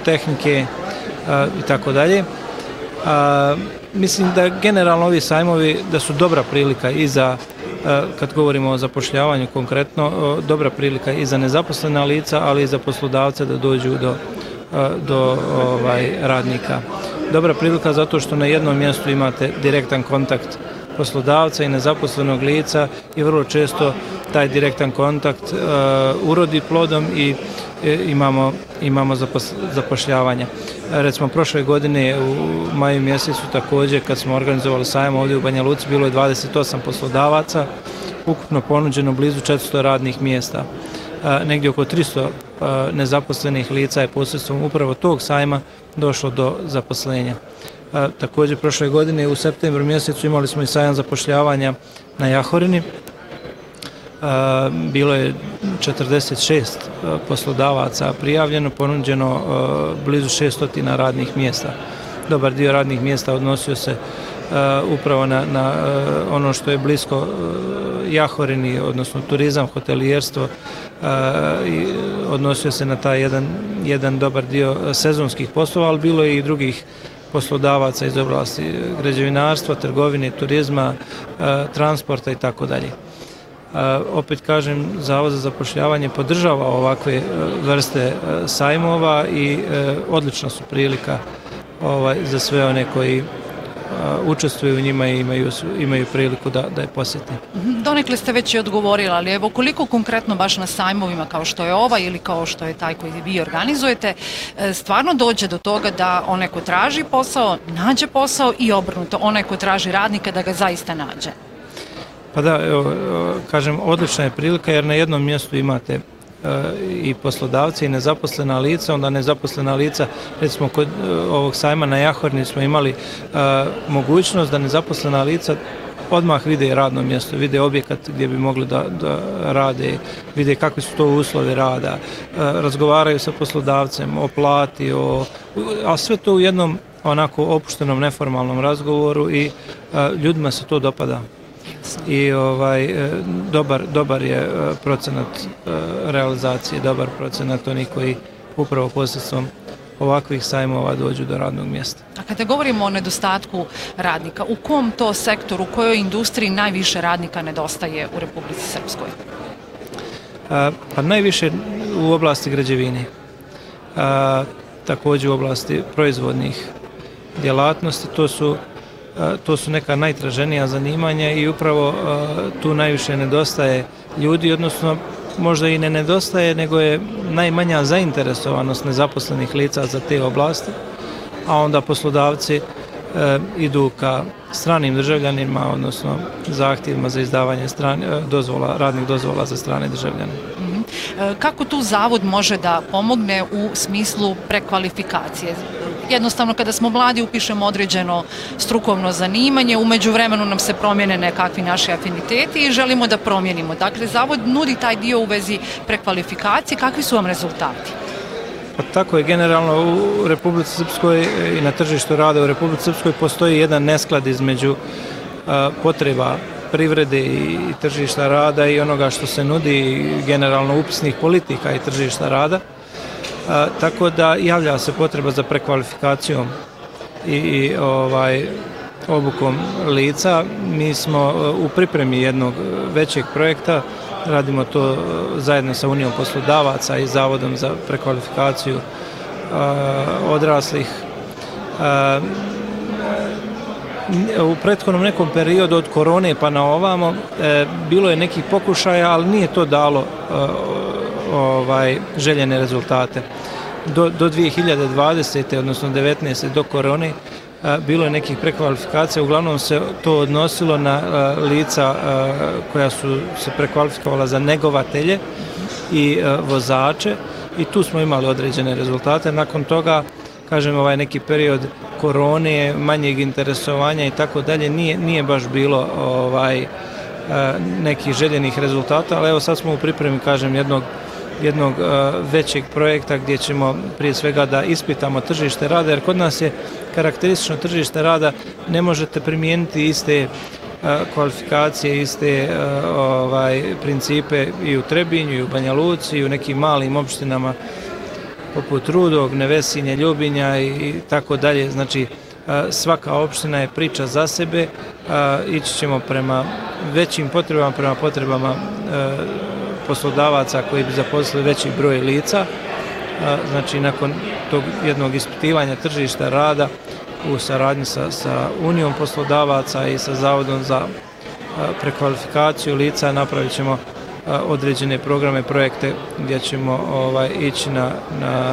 elektrotehnike i tako dalje. Mislim da generalno ovi sajmovi da su dobra prilika i za, kad govorimo o zapošljavanju konkretno, dobra prilika i za nezaposlena lica, ali i za poslodavce da dođu do radnika. Dobra prilika zato što na jednom mjestu imate direktan kontakt poslodavca i nezaposlenog lica i vrlo često taj direktan kontakt urodi plodom i imamo zapošljavanje. Recimo prošle godine u maju mjesecu također kad smo organizovali sajam ovdje u Banja Luci bilo je 28 poslodavaca, ukupno ponuđeno blizu 400 radnih mjesta. Negdje oko 300 nezaposlenih lica je posredstvom upravo tog sajma došlo do zaposlenja. Također prošle godine u septembru mjesecu imali smo i sajam zapošljavanja na Jahorini. Bilo je 46 poslodavaca prijavljeno, ponuđeno blizu 600 radnih mjesta. Dobar dio radnih mjesta odnosio se upravo na ono što je blisko Jahorini, odnosno turizam, hotelijerstvo, i odnosio se na taj jedan dobar dio sezonskih poslova, ali bilo je i drugih poslodavaca iz oblasti građevinarstva, trgovine, turizma, transporta i tako dalje. Opet kažem, Zavod za zapošljavanje podržava ovakve vrste sajmova i odlična su prilika za sve one koji učestvuju u njima i imaju priliku da je posjete. Donekle ste već i odgovorili, ali evo koliko konkretno baš na sajmovima kao što je ovaj ili kao što je taj koji vi organizujete, stvarno dođe do toga da onaj ko traži posao, nađe posao i obrnuto, onaj ko traži radnika da ga zaista nađe? Pa da, evo, kažem, odlična je prilika jer na jednom mjestu imate i poslodavci i nezaposlena lica, onda nezaposlena lica, recimo kod ovog sajma na Jahorini smo imali mogućnost da nezaposlena lica odmah vide radno mjesto, vide objekat gdje bi mogli da rade, vide kakvi su to uslovi rada, razgovaraju sa poslodavcem o plati, a sve to u jednom onako opuštenom neformalnom razgovoru i ljudima se to dopada. I dobar je procenat realizacije, dobar procenat onih koji upravo posredstvom ovakvih sajmova dođu do radnog mjesta. A kada govorimo o nedostatku radnika, u kom to sektoru, u kojoj industriji najviše radnika nedostaje u Republici Srpskoj? Pa najviše u oblasti građevine, također u oblasti proizvodnih djelatnosti, to su neka najtraženija zanimanja i upravo tu najviše nedostaje ljudi, odnosno možda i ne nedostaje, nego je najmanja zainteresovanost nezaposlenih lica za te oblasti, a onda poslodavci idu ka stranim državljanima, odnosno zahtjevima za izdavanje radnih dozvola za strane državljane. Kako tu Zavod može da pomogne u smislu prekvalifikacije? Jednostavno, kada smo mladi upišemo određeno strukovno zanimanje, u međuvremenu nam se promijene nekakvi naši afiniteti i želimo da promijenimo. Dakle, Zavod nudi taj dio u vezi prekvalifikacije. Kakvi su vam rezultati? Pa tako je, generalno u Republici Srpskoj i na tržištu rada u Republici Srpskoj postoji jedan nesklad između potreba privrede i tržišta rada i onoga što se nudi generalno upisnih politika i tržišta rada. Tako da javlja se potreba za prekvalifikacijom i obukom lica. Mi smo u pripremi jednog većeg projekta, radimo to zajedno sa Unijom poslodavaca i Zavodom za prekvalifikaciju odraslih. U prethodnom nekom periodu od korone pa na ovamo bilo je nekih pokušaja, ali nije to dalo željene rezultate. Do 2020. odnosno 2019. do korone bilo je nekih prekvalifikacija, uglavnom se to odnosilo na lica koja su se prekvalifikovala za negovatelje i vozače i tu smo imali određene rezultate. Nakon toga, kažem, neki period korone, manjeg interesovanja i tako dalje, nije baš bilo nekih željenih rezultata, ali evo sad smo u pripremi, kažem, jednog većeg projekta gdje ćemo prije svega da ispitamo tržište rada, jer kod nas je karakteristično tržište rada, ne možete primijeniti iste kvalifikacije, iste principe i u Trebinju, i u Banja Luci, i u nekim malim opštinama poput Rudog, Nevesinje, Ljubinja i tako dalje. Znači, svaka opština je priča za sebe, ići ćemo prema većim potrebama, prema potrebama poslodavaca koji bi zaposlili veći broj lica. Znači, nakon tog jednog ispitivanja tržišta rada u saradnji sa Unijom poslodavaca i sa Zavodom za prekvalifikaciju lica napravit ćemo određene programe, projekte gdje ćemo ići na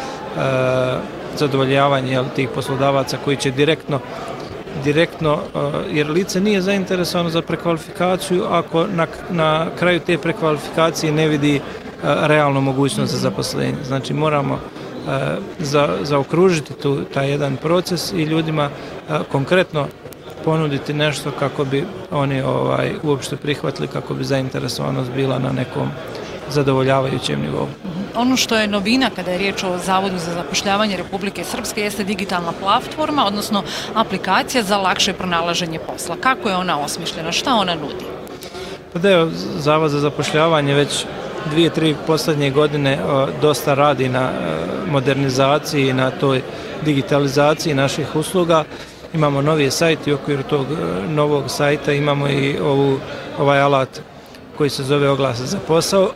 zadovoljavanje tih poslodavaca koji će direktno, jer lice nije zainteresovano za prekvalifikaciju ako na kraju te prekvalifikacije ne vidi realnu mogućnost za zaposlenje. Znači moramo zaokružiti taj jedan proces i ljudima konkretno ponuditi nešto kako bi oni uopšte prihvatili, kako bi zainteresovanost bila na nekom zadovoljavajućem nivou. Ono što je novina kada je riječ o Zavodu za zapošljavanje Republike Srpske jeste digitalna platforma, odnosno aplikacija za lakše pronalaženje posla. Kako je ona osmišljena? Šta ona nudi? Pa da je Zavod za zapošljavanje već 2-3 posljednje godine dosta radi na modernizaciji, na toj digitalizaciji naših usluga. Imamo novi sajt i u okviru tog novog sajta imamo i ovaj alat koji se zove oglase za posao.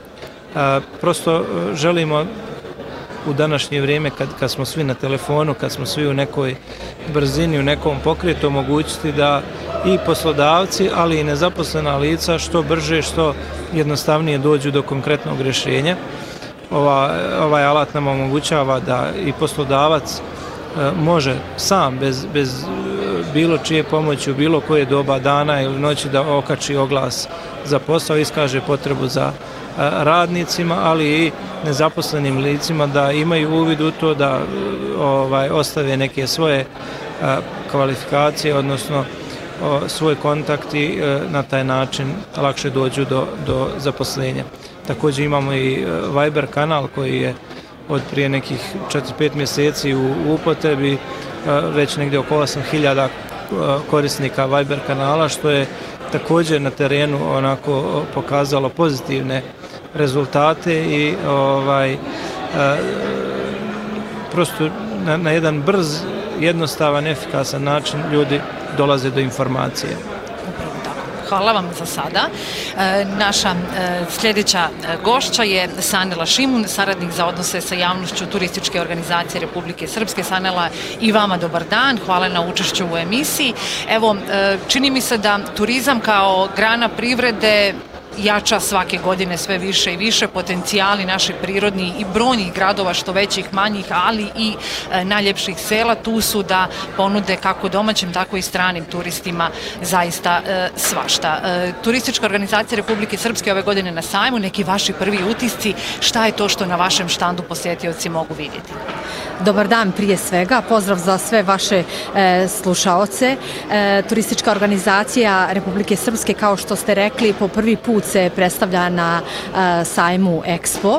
Prosto želimo u današnje vrijeme kad smo svi na telefonu, kad smo svi u nekoj brzini, u nekom pokretu, omogućiti da i poslodavci, ali i nezaposlena lica što brže, što jednostavnije dođu do konkretnog rješenja. Ovaj alat nam omogućava da i poslodavac može sam, bez bilo čije pomoći u bilo koje doba dana ili noći da okači oglas za posao, iskaže potrebu za radnicima, ali i nezaposlenim licima da imaju uvid u to, da ostave neke svoje kvalifikacije, odnosno svoj kontakt i na taj način lakše dođu do zaposlenja. Također imamo i Viber kanal koji je od prije nekih 4-5 mjeseci u upotrebi, već negdje oko 8.000 korisnika Viber kanala, što je također na terenu onako pokazalo pozitivne rezultate i prosto na jedan brz, jednostavan, efikasan način ljudi dolaze do informacije. Hvala vam za sada. Naša sljedeća gošća je Sanela Šimun, saradnik za odnose sa javnošću Turističke organizacije Republike Srpske. Sanela, i vama dobar dan. Hvala na učešću u emisiji. Evo, čini mi se da turizam kao grana privrede jača svake godine sve više i više. Potencijali naših prirodnih i brojnih gradova, što većih, manjih, ali i najljepših sela, tu su da ponude kako domaćim, tako i stranim turistima zaista svašta. Turistička organizacija Republike Srpske ove godine na sajmu, neki vaši prvi utisci, šta je to što na vašem štandu posjetioci mogu vidjeti? Dobar dan prije svega, pozdrav za sve vaše slušaoce. Turistička organizacija Republike Srpske, kao što ste rekli, po prvi put se predstavlja na sajmu Expo.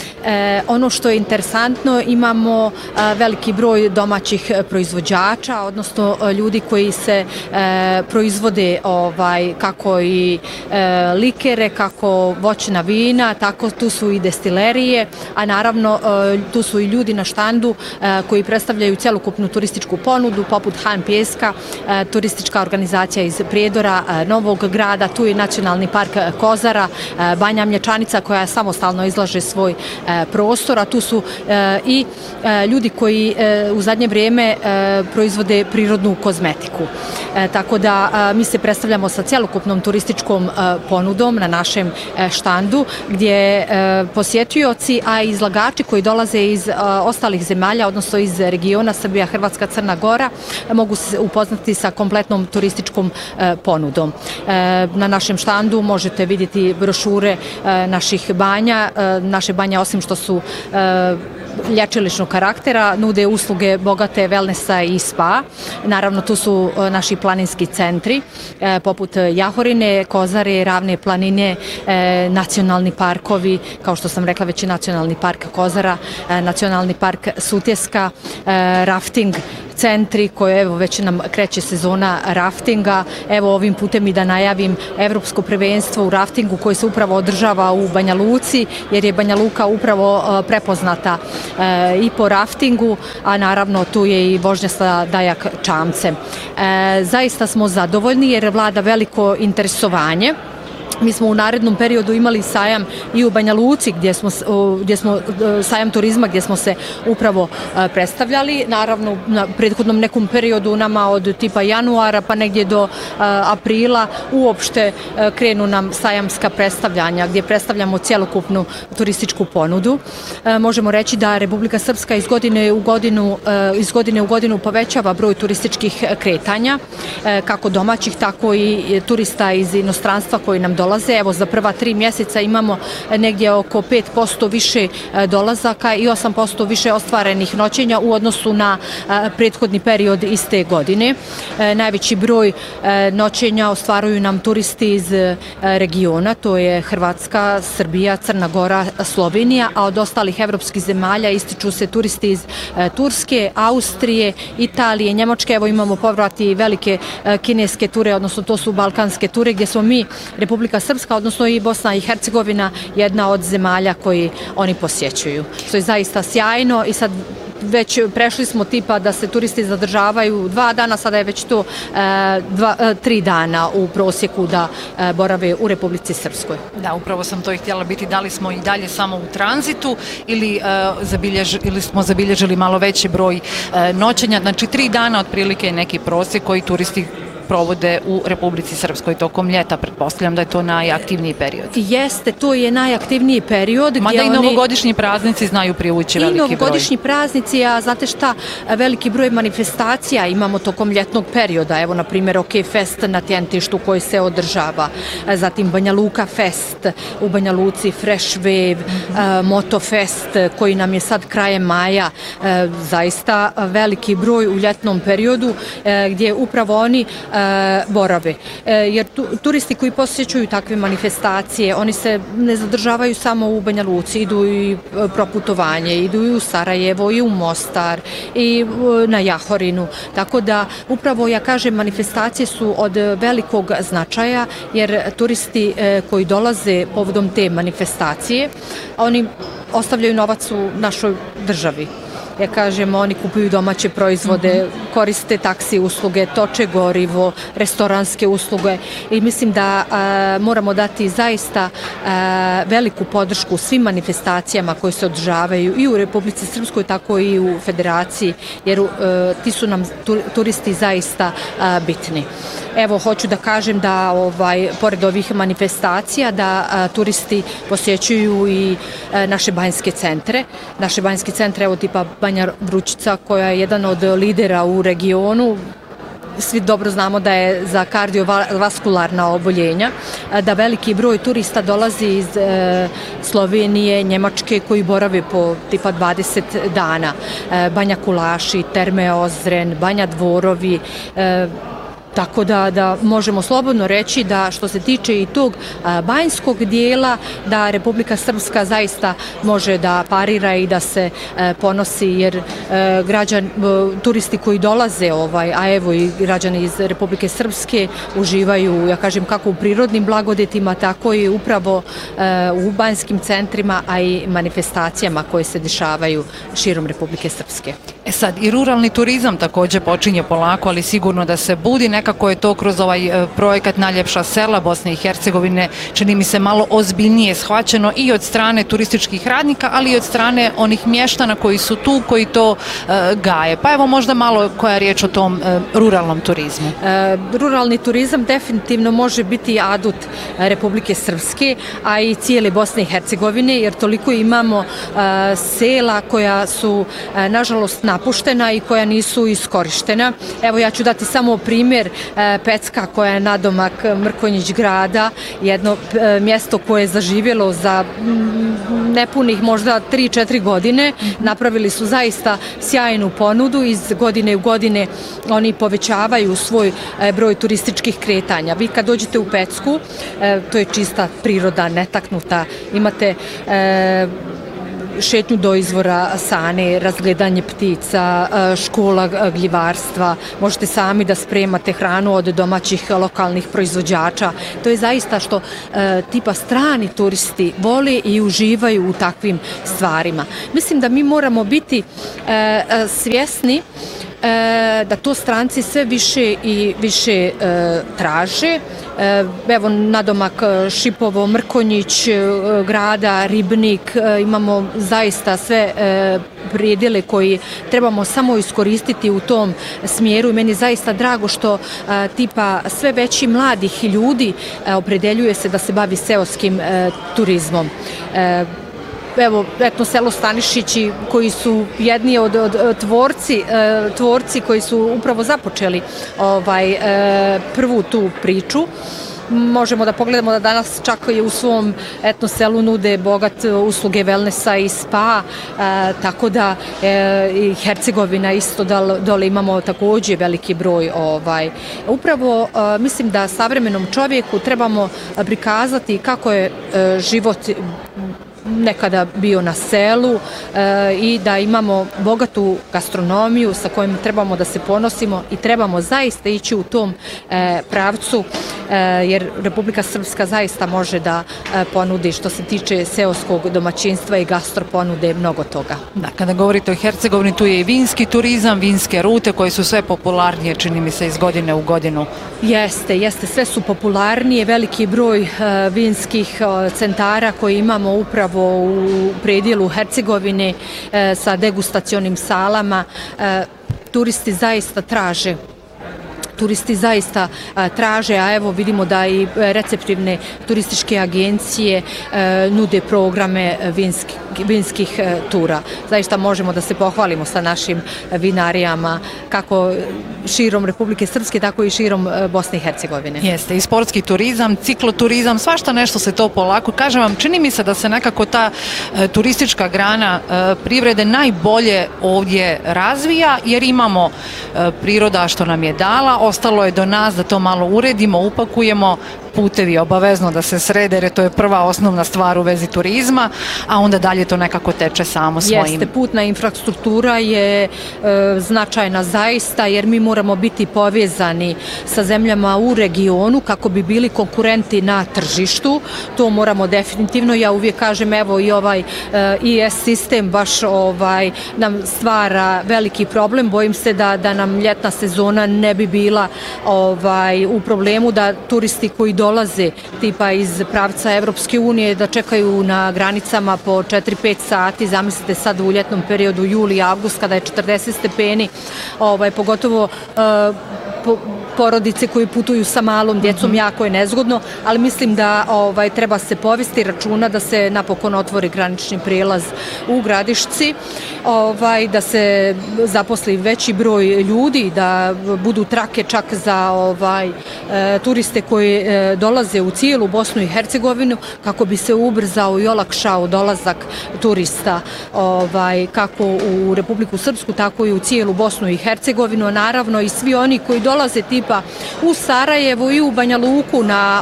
Ono što je interesantno, imamo veliki broj domaćih proizvođača, odnosno ljudi koji se proizvode kako i likere, kako voćna vina, tako tu su i destilerije, a naravno tu su i ljudi na štandu koji predstavljaju celokupnu turističku ponudu, poput Han Pjeska, turistička organizacija iz Prijedora, Novog Grada, tu je Nacionalni park Kozara, Banja Mlječanica koja samostalno izlaže svoj prostora, tu su i ljudi koji u zadnje vrijeme proizvode prirodnu kozmetiku. Tako da mi se predstavljamo sa celokupnom turističkom ponudom na našem štandu, gdje posjetioci, a i izlagači koji dolaze iz ostalih zemalja, odnosno iz regiona Srbija, Hrvatska, Crna Gora, mogu se upoznati sa kompletnom turističkom ponudom. Na našem štandu možete vidjeti brošure naših banja. Naše banje, osim što su lječiličnog karaktera, nude usluge bogate wellnessa i spa. Naravno, tu su naši planinski centri, poput Jahorine, Kozare, Ravne planine, nacionalni parkovi, kao što sam rekla već i Nacionalni park Kozara, Nacionalni park Sutjeska, rafting, centri koje evo već nam kreće sezona raftinga. Evo ovim putem i da najavim evropsko prvenstvo u raftingu koje se upravo održava u Banja Luci, jer je Banja Luka upravo prepoznata i po raftingu, a naravno tu je i vožnja sa dajak čamcem. Zaista smo zadovoljni jer vlada veliko interesovanje. Mi smo u narednom periodu imali sajam i u Banja Luci gdje smo sajam turizma gdje smo se upravo predstavljali. Naravno na prethodnom nekom periodu nama od tipa januara pa negdje do aprila uopšte krenu nam sajamska predstavljanja gdje predstavljamo cjelokupnu turističku ponudu. Možemo reći da Republika Srpska iz godine u godinu povećava broj turističkih kretanja, kako domaćih tako i turista iz inostranstva koji nam dolaze. Evo za prva 3 mjeseca imamo negdje oko 5% više dolazaka i 8% više ostvarenih noćenja u odnosu na prethodni period iste godine. Najveći broj noćenja ostvaruju nam turisti iz regiona, to je Hrvatska, Srbija, Crna Gora, Slovenija, a od ostalih evropskih zemalja ističu se turisti iz Turske, Austrije, Italije, Njemačke. Evo imamo povrat i velike kineske ture, odnosno to su balkanske ture gdje smo mi, Republika Srpska, odnosno i Bosna i Hercegovina, jedna od zemalja koji oni posjećuju. To je zaista sjajno i sad već prešli smo tipa da se turisti zadržavaju 2 dana, sada je već to 3 dana u prosjeku da borave u Republici Srpskoj. Da, upravo sam to i htjela biti, da li smo i dalje samo u tranzitu ili smo zabilježili malo veći broj noćenja, znači 3 dana otprilike je neki prosjek koji turisti provode u Republici Srpskoj tokom ljeta, pretpostavljam da je to najaktivniji period. Jeste, to je najaktivniji period. Mada i novogodišnji praznici znaju privući veliki broj. I novogodišnji praznici, a znate šta, veliki broj manifestacija imamo tokom ljetnog perioda. Evo, na primjer, OK Fest na Tjentištu koji se održava. Zatim Banja Luka Fest, u Banja Luci Fresh Wave, Moto Fest koji nam je sad krajem maja. Zaista veliki broj u ljetnom periodu gdje upravo oni borave. Jer turisti koji posjećuju takve manifestacije, oni se ne zadržavaju samo u Banja Luci, idu i proputovanje, idu i u Sarajevo, i u Mostar, i na Jahorinu. Tako da, upravo ja kažem, manifestacije su od velikog značaja, jer turisti koji dolaze povodom te manifestacije, oni ostavljaju novac u našoj državi. Ja kažem, oni kupuju domaće proizvode, koriste taksi usluge, toče gorivo, restoranske usluge i mislim da moramo dati zaista veliku podršku svim manifestacijama koje se održavaju i u Republici Srpskoj, tako i u Federaciji, jer ti su nam turisti zaista bitni. Evo, hoću da kažem da pored ovih manifestacija da turisti posjećuju i naše banjske centre. Naše banjske centre, evo tipa Banja Vrućica koja je jedan od lidera u regionu. Svi dobro znamo da je za kardiovaskularna oboljenja, da veliki broj turista dolazi iz Slovenije, Njemačke koji borave po tipa 20 dana. Banja Kulaši, Terme Ozren, Banja Dvorovi, tako da možemo slobodno reći da što se tiče i tog banjskog dijela, da Republika Srpska zaista može da parira i da se ponosi, jer turisti koji dolaze, a evo i građani iz Republike Srpske uživaju, ja kažem, kako u prirodnim blagodetima, tako i upravo u banjskim centrima, a i manifestacijama koje se dešavaju širom Republike Srpske. Sad, i ruralni turizam također počinje polako, ali sigurno da se budi. Nekako je to kroz ovaj projekat Najljepša sela Bosne i Hercegovine, čini mi se, malo ozbiljnije shvaćeno i od strane turističkih radnika, ali i od strane onih mještana koji su tu, koji to gaje. Pa evo možda malo koja je riječ o tom ruralnom turizmu. Ruralni turizam definitivno može biti adut Republike Srpske, a i cijele Bosne i Hercegovine, jer toliko imamo sela koja su, nažalost, napuštena i koja nisu iskorištena. Evo, ja ću dati samo primjer Pecka koja je nadomak Mrkonjić grada, jedno mjesto koje je zaživjelo za nepunih možda 3-4 godine. Napravili su zaista sjajnu ponudu, iz godine u godine oni povećavaju svoj broj turističkih kretanja. Vi kad dođete u Pecku, to je čista priroda, netaknuta, imate šetnju do izvora Sane, razgledanje ptica, škola gljivarstva, možete sami da spremate hranu od domaćih lokalnih proizvođača. To je zaista što tipa strani turisti vole i uživaju u takvim stvarima. Mislim da mi moramo biti svjesni da to stranci sve više i više traže. Evo nadomak Šipovo, Mrkonjić, Grada, Ribnik, imamo zaista sve predjele koji trebamo samo iskoristiti u tom smjeru i meni je zaista drago što tipa sve veći mladih ljudi opredeljuje se da se bavi seoskim turizmom. Evo, selo Stanišići koji su jedni od tvorci koji su upravo započeli prvu tu priču. Možemo da pogledamo da danas čak i u svom selu nude bogat usluge wellnessa i spa, tako da i Hercegovina isto dole imamo također veliki broj. Upravo mislim da savremenom čovjeku trebamo prikazati kako je život nekada bio na selu i da imamo bogatu gastronomiju sa kojom trebamo da se ponosimo i trebamo zaista ići u tom pravcu jer Republika Srpska zaista može da ponudi što se tiče seoskog domaćinstva i gastro ponude mnogo toga. Da, kada govorite o Hercegovini, tu je i vinski turizam, vinske rute koje su sve popularnije, čini mi se, iz godine u godinu. Jeste, sve su popularnije, veliki broj vinskih centara koji imamo upravo u predjelu Hercegovine sa degustacionim salama. Turisti zaista traže, a evo vidimo da i receptivne turističke agencije nude programe vinskih tura. Zaista možemo da se pohvalimo sa našim vinarijama kako širom Republike Srpske, tako i širom Bosne i Hercegovine. Jeste, i sportski turizam, cikloturizam, svašta nešto se to polako. Kažem vam, čini mi se da se nekako ta turistička grana privrede najbolje ovdje razvija, jer imamo priroda što nam je dala, ostalo je do nas da to malo uredimo, upakujemo, putevi obavezno da se srede, jer to je prva osnovna stvar u vezi turizma, a onda dalje to nekako teče samo svojim. Jeste, putna infrastruktura je značajna zaista, jer mi moramo biti povezani sa zemljama u regionu kako bi bili konkurenti na tržištu. To moramo definitivno. Ja uvijek kažem, evo i ovaj IS sistem baš nam stvara veliki problem. Bojim se da nam ljetna sezona ne bi bila u problemu, da turisti koji dolaze tipa iz pravca Evropske unije da čekaju na granicama po 4-5 sati, zamislite sad u ljetnom periodu juli i avgust kada je 40 stepeni, pogotovo porodice koji putuju sa malom djecom, jako je nezgodno, ali mislim da treba se povesti računa da se napokon otvori granični prijelaz u Gradišci, da se zaposli veći broj ljudi, da budu trake čak za turiste koji dolaze u cijelu Bosnu i Hercegovinu, kako bi se ubrzao i olakšao dolazak turista kako u Republiku Srpsku, tako i u cijelu Bosnu i Hercegovinu. Naravno i svi oni koji dolaze tipa u Sarajevo i u Banja Luku na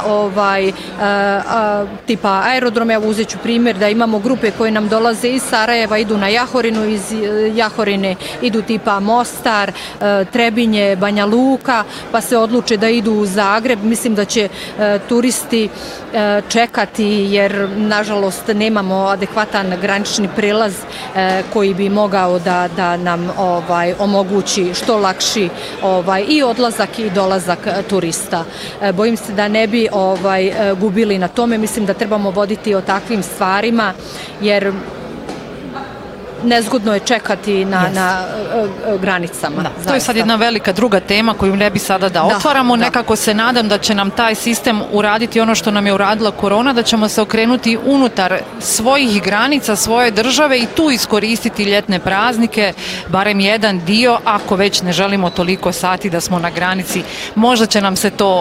tipa aerodrome. Evo uzet ću primjer da imamo grupe koje nam dolaze iz Sarajeva, idu na Jahorinu, iz Jahorine idu tipa Mostar, Trebinje, Banja Luka, pa se odluče da idu u Zagreb. Mislim da će turisti čekati, jer nažalost nemamo adekvatan granični prelaz koji bi mogao da nam omogući što lakši i odlazak i dolazak turista. Bojim se da ne bi gubili na tome. Mislim da trebamo voditi o takvim stvarima, jer nezgodno je čekati na granicama. To je sad jedna velika druga tema koju ne bi sada da otvaramo. Nekako se nadam da će nam taj sistem uraditi ono što nam je uradila korona, da ćemo se okrenuti unutar svojih granica, svoje države i tu iskoristiti ljetne praznike, barem jedan dio, ako već ne želimo toliko sati da smo na granici. Možda će nam se to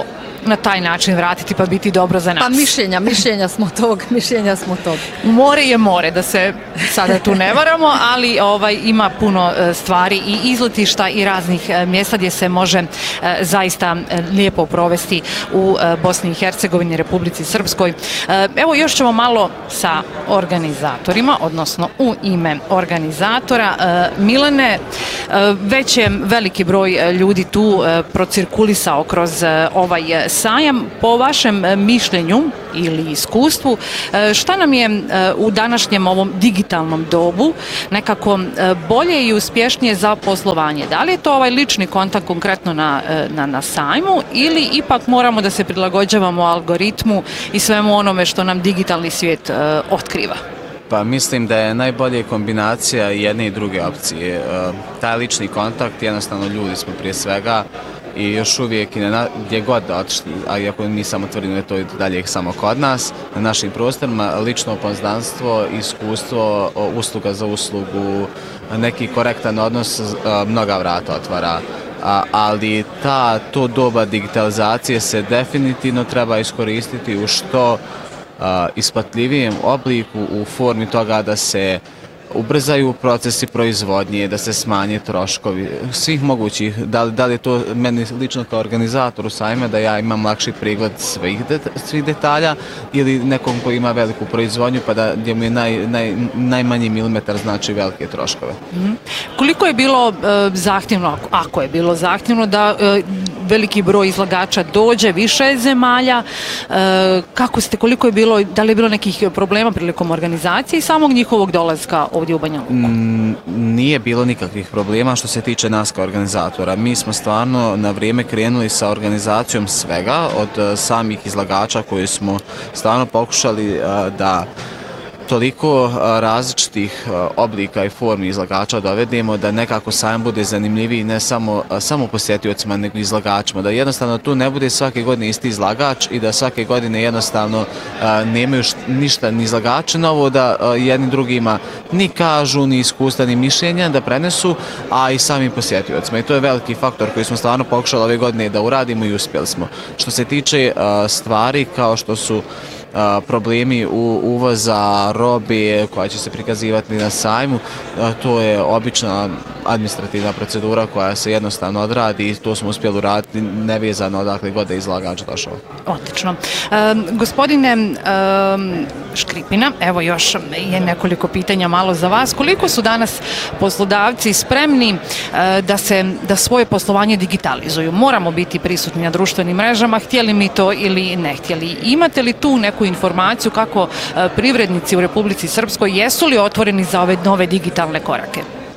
na taj način vratiti pa biti dobro za nas? Pa mišljenja smo tog. More je more, da se sada tu ne varamo, ali ima puno stvari i izletišta i raznih mjesta gdje se može zaista lijepo provesti u Bosni i Hercegovini, Republici Srpskoj. Evo još ćemo malo sa organizatorima, odnosno u ime organizatora. Milane, već je veliki broj ljudi tu procirkulisao kroz ovaj sajam. Po vašem mišljenju ili iskustvu, šta nam je u današnjem ovom digitalnom dobu nekako bolje i uspješnije za poslovanje? Da li je to ovaj lični kontakt konkretno na sajmu ili ipak moramo da se prilagođavamo algoritmu i svemu onome što nam digitalni svijet otkriva? Pa mislim da je najbolja kombinacija jedne i druge opcije. Taj lični kontakt, jednostavno ljudi smo prije svega i još uvijek gdje god otišli, a iako mi samo tvrdimo da je to dalje samo kod nas, na našim prostorima, lično poznanstvo, iskustvo, usluga za uslugu, neki korektan odnos mnoga vrata otvara. Ali to doba digitalizacije se definitivno treba iskoristiti u što isplatljivijem obliku, u formi toga da se ubrzaju procesi proizvodnje, da se smanje troškovi svih mogućih. Da li je to meni lično kao organizatoru sajma da ja imam lakši pregled svih detalja ili nekom koji ima veliku proizvodnju pa da gdje mu je najmanji milimetar znači velike troškove. Koliko je bilo zahtjevno, ako je bilo zahtjevno da veliki broj izlagača dođe, više zemalja, koliko je bilo, da li je bilo nekih problema prilikom organizacije i samog njihovog dolaska ovdje u Banja Luku? Nije bilo nikakvih problema što se tiče nas kao organizatora. Mi smo stvarno na vrijeme krenuli sa organizacijom svega, od samih izlagača koji smo stvarno pokušali da toliko različitih oblika i formi izlagača dovedemo da nekako sajam bude zanimljiviji ne samo posjetiocima nego i izlagačima, da jednostavno tu ne bude svake godine isti izlagač i da svake godine jednostavno nemaju ništa ni izlagače novo, da jedni drugima ni kažu, ni iskustva, ni mišljenja da prenesu, a i samim posjetiocima. I to je veliki faktor koji smo stvarno pokušali ove godine da uradimo i uspjeli smo. Što se tiče stvari kao što su problemi uvoza robe koja će se prikazivati na sajmu, to je obična administrativna procedura koja se jednostavno odradi i to smo uspjeli uraditi nevezano odakle god je izlagač došao. Odlično. Gospodine Škripina, evo još je nekoliko pitanja malo za vas. Koliko su danas poslodavci spremni da svoje poslovanje digitalizuju? Moramo biti prisutni na društvenim mrežama, htjeli mi to ili ne htjeli. Imate li tu neku informaciju kako privrednici u Republici Srpskoj jesu li otvoreni za ove nove digitalne korake?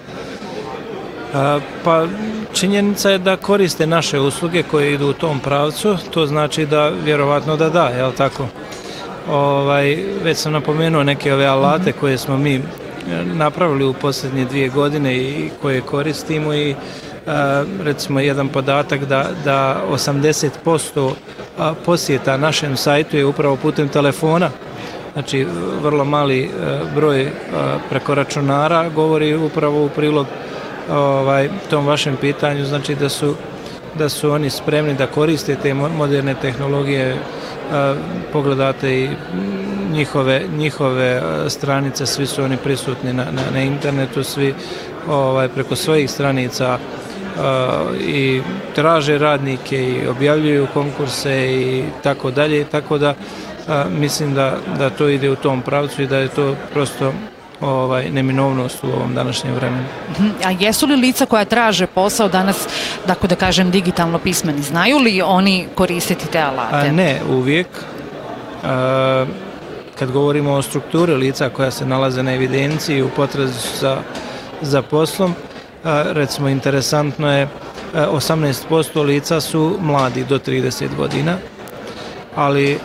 Pa činjenica je da koriste naše usluge koje idu u tom pravcu, to znači da vjerovatno da, jel tako? Već sam napomenuo neke ove alate koje smo mi napravili u posljednje 2 godine i koje koristimo i recimo jedan podatak da 80% posjeta našem sajtu je upravo putem telefona. Znači vrlo mali broj preko računara govori upravo u prilog tom vašem pitanju, znači da su oni spremni da koriste te moderne tehnologije. Pogledate i njihove stranice, svi su oni prisutni na internetu, svi preko svojih stranica i traže radnike i objavljuju konkurse i tako dalje, tako da mislim da to ide u tom pravcu i da je to prosto neminovnost u ovom današnjem vremenu. A jesu li lica koja traže posao danas, tako da kažem, digitalno pismeni? Znaju li oni koristiti te alate? Ne, uvijek. Kad govorimo o strukturi lica koja se nalaze na evidenciji u potrazi za poslom, recimo interesantno je 18% lica su mladi do 30 godina, ali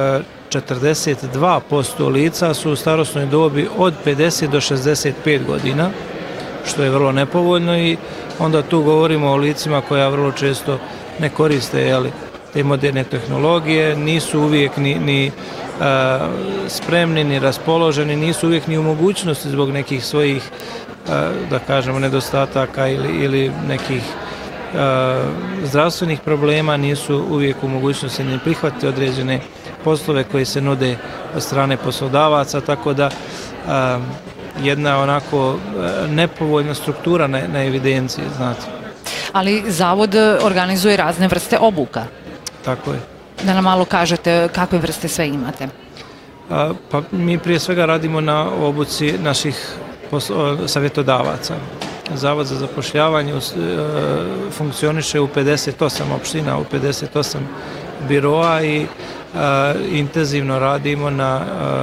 42% lica su u starosnoj dobi od 50 do 65 godina, što je vrlo nepovoljno i onda tu govorimo o licima koja vrlo često ne koriste te moderne tehnologije, nisu uvijek ni spremni, ni raspoloženi, nisu uvijek ni u mogućnosti zbog nekih svojih, da kažemo, nedostataka ili nekih zdravstvenih problema, nisu uvijek u mogućnosti ne prihvatiti određene poslove koji se nude od strane poslodavaca, tako da jedna onako nepovoljna struktura na evidenciji, znate. Ali Zavod organizuje razne vrste obuka. Tako je. Da nam malo kažete kakve vrste sve imate. Pa mi prije svega radimo na obuci naših savjetodavaca. Zavod za zapošljavanje funkcioniše u 58 opština, u 58 biroa i intenzivno radimo na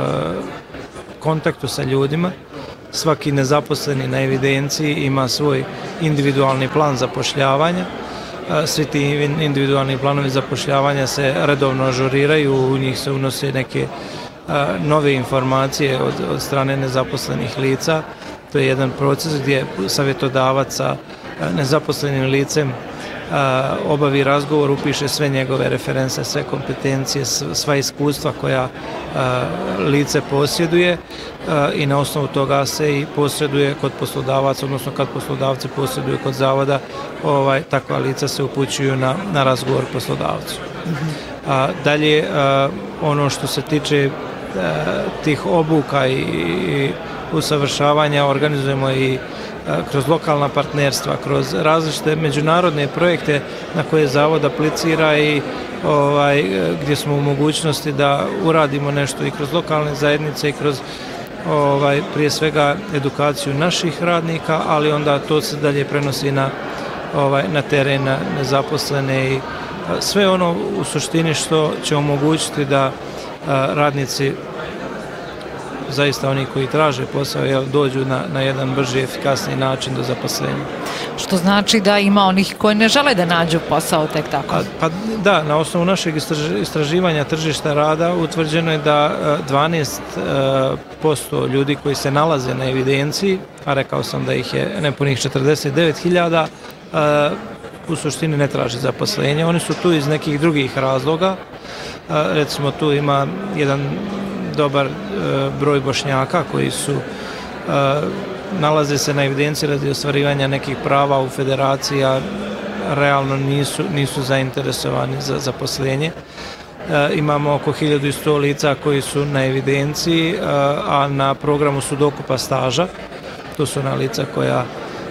kontaktu sa ljudima. Svaki nezaposleni na evidenciji ima svoj individualni plan zapošljavanja. Svi ti individualni planovi zapošljavanja se redovno ažuriraju, u njih se unose neke nove informacije od strane nezaposlenih lica. To je jedan proces gdje savjetodavac sa nezaposlenim licem obavi razgovor, upiše sve njegove reference, sve kompetencije, sva iskustva koja lice posjeduje i na osnovu toga se i posreduje kod poslodavaca, odnosno kad poslodavci posjeduju kod zavoda, takva lica se upućuju na razgovor poslodavcu. Dalje, ono što se tiče tih obuka i usavršavanja organizujemo i kroz lokalna partnerstva, kroz različite međunarodne projekte na koje Zavod aplicira i gdje smo u mogućnosti da uradimo nešto i kroz lokalne zajednice i kroz prije svega edukaciju naših radnika, ali onda to se dalje prenosi na teren, na nezaposlene i sve ono u suštini što će omogućiti da radnici, zaista oni koji traže posao, dođu na jedan brži i efikasniji način do zaposlenja. Što znači da ima onih koji ne žele da nađu posao tek tako? Pa da, na osnovu našeg istraživanja tržišta rada utvrđeno je da 12% ljudi koji se nalaze na evidenciji, a rekao sam da ih je nepunih 49.000, u suštini ne traži zaposlenje. Oni su tu iz nekih drugih razloga. Recimo tu ima jedan dobar broj Bošnjaka koji su nalaze se na evidenciji radi ostvarivanja nekih prava u federaciji, a realno nisu zainteresovani za zaposlenje. Imamo oko 1100 lica koji su na evidenciji, a na programu su dokupa staža. To su ona lica kojima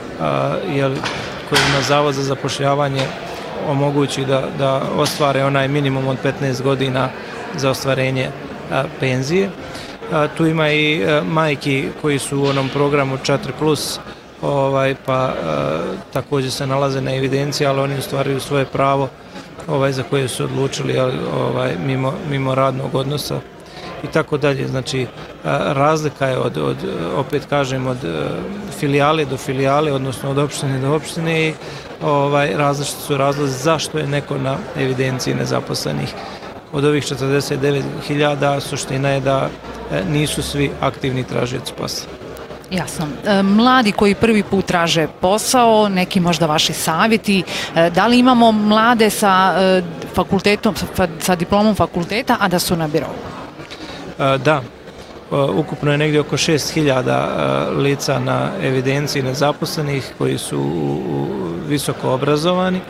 Zavod za zapošljavanje omogući da ostvare onaj minimum od 15 godina za ostvarenje penzije. Tu ima i majki koji su u onom programu 4+, pa također se nalaze na evidenciji, ali oni ostvaruju svoje pravo za koje su odlučili mimo radnog odnosa i tako dalje. Znači, razlika je opet kažem, od filijale do filijale, odnosno od opštine do opštine i različiti su razlozi zašto je neko na evidenciji nezaposlenih. Od ovih 49.000 suština je da nisu svi aktivni tražioci posla. Jasno. Mladi koji prvi put traže posao, neki možda vaši savjeti, da li imamo mlade sa fakultetom, sa diplomom fakulteta, a da su na birovu? Da. Ukupno je negdje oko 6.000 lica na evidenciji nezaposlenih koji su visoko obrazovani.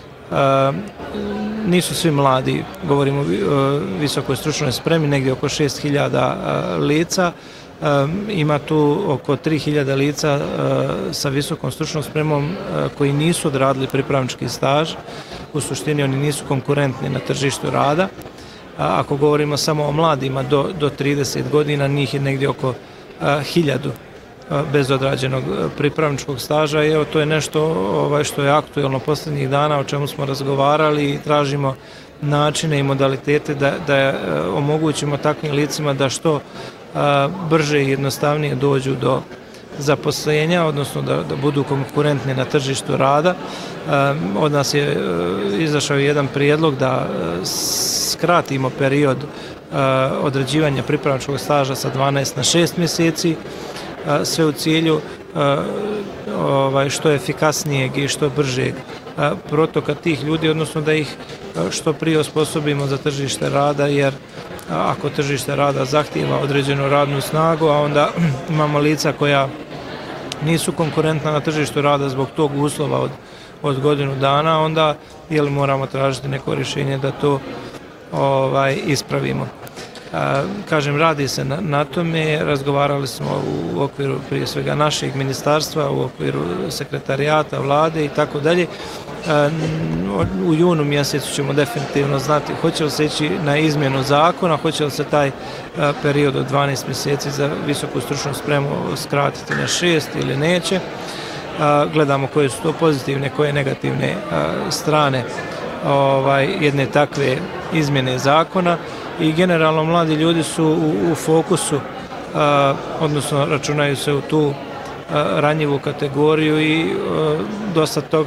Nisu svi mladi, govorimo o visokoj stručnoj spremi, negdje oko 6.000 lica. Ima tu oko 3.000 lica sa visokom stručnom spremom koji nisu odradili pripravnički staž. U suštini oni nisu konkurentni na tržištu rada. Ako govorimo samo o mladima do 30 godina, njih je negdje oko 1.000 bez odrađenog pripravničkog staža i evo to je nešto što je aktuelno posljednjih dana, o čemu smo razgovarali i tražimo načine i modalitete da omogućimo takvim licima da što brže i jednostavnije dođu do zaposlenja, odnosno da budu konkurentni na tržištu rada. Od nas je izašao jedan prijedlog da skratimo period određivanja pripravničkog staža sa 12 na 6 mjeseci, sve u cilju što efikasnijeg i što bržeg protoka tih ljudi, odnosno da ih što prije osposobimo za tržište rada, jer ako tržište rada zahtijeva određenu radnu snagu, a onda imamo lica koja nisu konkurentna na tržištu rada zbog tog uslova od godinu dana, onda moramo tražiti neko rješenje da to ispravimo. Kažem, radi se na tome, razgovarali smo u okviru prije svega našeg ministarstva, u okviru sekretarijata, vlade i tako dalje. U junu mjesecu ćemo definitivno znati hoće li se ići na izmjenu zakona, hoće li se taj period od 12 mjeseci za visoku stručnu spremu skratiti na 6 ili neće. Gledamo koje su to pozitivne, koje negativne strane jedne takve izmjene zakona i generalno mladi ljudi su u fokusu, odnosno računaju se u tu ranjivu kategoriju i dosta toga